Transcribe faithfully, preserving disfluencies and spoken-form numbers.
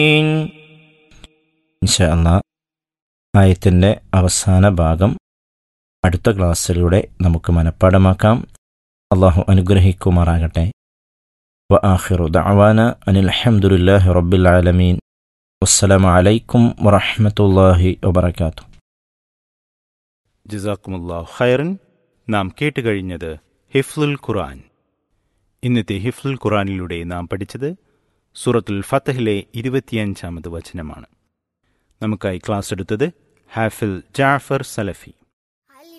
ഇൻഷാ അല്ലാഹ് ആയത്തിൻ്റെ അവസാന ഭാഗം അടുത്ത ക്ലാസ്സിലൂടെ നമുക്ക് മനഃപ്പാടമാക്കാം. അള്ളാഹു അനുഗ്രഹിക്കുമാറാകട്ടെ. വ ആഖിറു ദഅവാന അനിൽ ഹംദുലില്ലാഹി റബ്ബിൽ ആലമീൻ. വസ്സലാമു അലൈക്കും വറഹ്മത്തുള്ളാഹി വബറകാതുഹു. ജസാക്കുമുല്ലാഹു ഖൈറൻ. നാം കേട്ടുകഴിഞ്ഞത് ഹിഫ്ലുൽ ഖുർആൻ. ഇന്നത്തെ ഹിഫ്ലുൽ ഖുർആനിലൂടെ നാം പഠിച്ചത് സൂറത്തുൽ ഫത്ഹിലെ ഇരുപത്തിയഞ്ചാമത് വചനമാണ്. നമുക്കായി ക്ലാസ് എടുത്തത് ഹാഫിൽ ജാഫർ സലഫി.